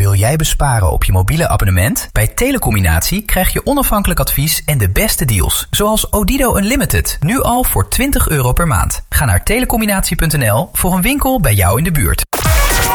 Wil jij besparen op je mobiele abonnement? Bij Telecombinatie krijg je onafhankelijk advies en de beste deals. Zoals Odido Unlimited, nu al voor €20 per maand. Ga naar telecombinatie.nl voor een winkel bij jou in de buurt.